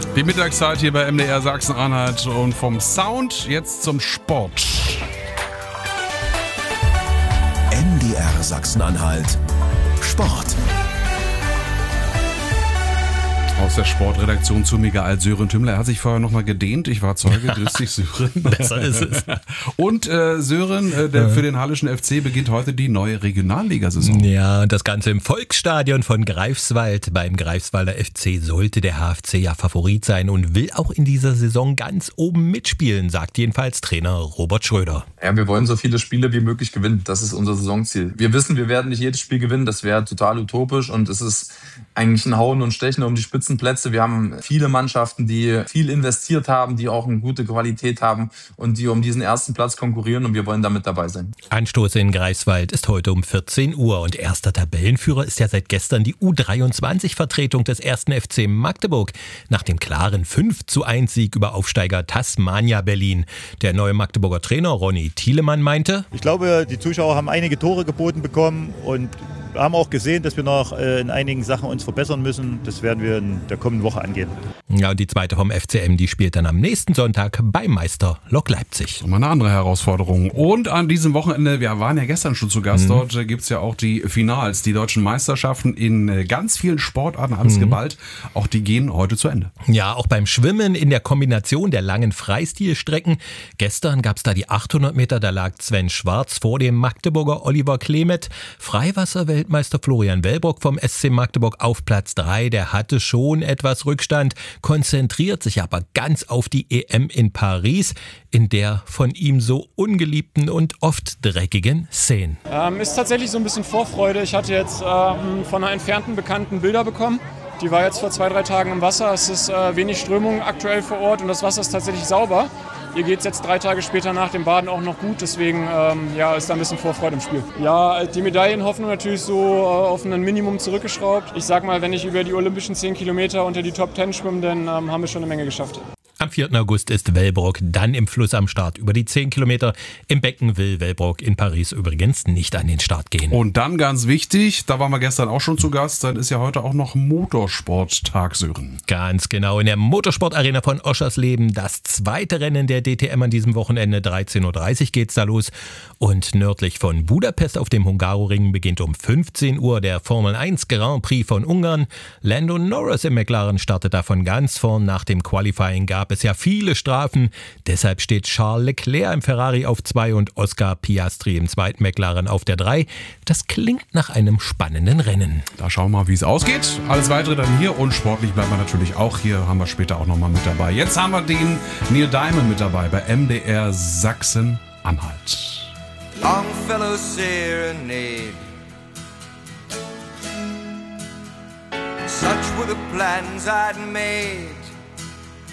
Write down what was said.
Die Mittagszeit hier bei MDR Sachsen-Anhalt und vom Sound jetzt zum Sport. MDR Sachsen-Anhalt Sport. Aus der Sportredaktion zu mir geeilt Sören Tümmler. Er hat sich vorher nochmal gedehnt. Ich war Zeuge. Grüß dich, Sören. Besser ist es. Und Sören, für den Hallischen FC beginnt heute die neue Regionalligasaison. Ja, und das Ganze im Volksstadion von Greifswald. Beim Greifswalder FC sollte der HFC ja Favorit sein und will auch in dieser Saison ganz oben mitspielen, sagt jedenfalls Trainer Robert Schröder. Ja, wir wollen so viele Spiele wie möglich gewinnen. Das ist unser Saisonziel. Wir wissen, wir werden nicht jedes Spiel gewinnen. Das wäre total utopisch und es ist eigentlich ein Hauen und Stechen um die Spitzenplätze. Wir haben viele Mannschaften, die viel investiert haben, die auch eine gute Qualität haben und die um diesen ersten Platz konkurrieren und wir wollen damit dabei sein. Anstoß in Greifswald ist heute um 14 Uhr und erster Tabellenführer ist ja seit gestern die U23-Vertretung des 1. FC Magdeburg nach dem klaren 5:1-Sieg über Aufsteiger Tasmania Berlin. Der neue Magdeburger Trainer Ronny Thielemann meinte: Ich glaube, die Zuschauer haben einige Tore geboten bekommen und haben auch gesehen, dass wir noch in einigen Sachen uns verbessern müssen. Das werden wir in der kommenden Woche angehen. Ja, und die zweite vom FCM, die spielt dann am nächsten Sonntag bei Meister Lok Leipzig. Mal eine andere Herausforderung. Und an diesem Wochenende, wir waren ja gestern schon zu Gast, dort gibt es ja auch die Finals, die deutschen Meisterschaften in ganz vielen Sportarten, alles geballt. Auch die gehen heute zu Ende. Ja, auch beim Schwimmen in der Kombination der langen Freistilstrecken. Gestern gab es da die 800 Meter, da lag Sven Schwarz vor dem Magdeburger Oliver Klemet. Freiwasser-Weltmeister Florian Wellbrock vom SC Magdeburg auf Platz 3, der hatte schon etwas Rückstand, konzentriert sich aber ganz auf die EM in Paris, in der von ihm so ungeliebten und oft dreckigen Szenen. Ist tatsächlich so ein bisschen Vorfreude. Ich hatte jetzt von einer entfernten Bekannten Bilder bekommen. Die war jetzt vor 2-3 Tagen im Wasser. Es ist wenig Strömung aktuell vor Ort und das Wasser ist tatsächlich sauber. Ihr geht es jetzt 3 Tage später nach dem Baden auch noch gut, deswegen ist da ein bisschen Vorfreude im Spiel. Ja, die Medaillenhoffnung natürlich so auf ein Minimum zurückgeschraubt. Ich sag mal, wenn ich über die olympischen 10 Kilometer unter die Top 10 schwimme, dann haben wir schon eine Menge geschafft. Am 4. August ist Wellbrock dann im Fluss am Start über die 10 Kilometer. Im Becken will Wellbrock in Paris übrigens nicht an den Start gehen. Und dann ganz wichtig, da waren wir gestern auch schon zu Gast, dann ist ja heute auch noch Motorsporttag, Sören. Ganz genau, in der Motorsportarena von Oschersleben. Das zweite Rennen der DTM an diesem Wochenende, 13.30 Uhr geht's da los. Und nördlich von Budapest auf dem Hungaroring beginnt um 15 Uhr der Formel 1 Grand Prix von Ungarn. Lando Norris im McLaren startet davon ganz vorn. Nach dem Qualifying gab es ja viele Strafen. Deshalb steht Charles Leclerc im Ferrari auf 2 und Oscar Piastri im zweiten McLaren auf der 3. Das klingt nach einem spannenden Rennen. Da schauen wir mal, wie es ausgeht. Alles Weitere dann hier und sportlich bleiben wir natürlich auch hier. Haben wir später auch nochmal mit dabei. Jetzt haben wir den Neil Diamond mit dabei bei MDR Sachsen-Anhalt. Longfellow serenade. Such were the plans I'd made.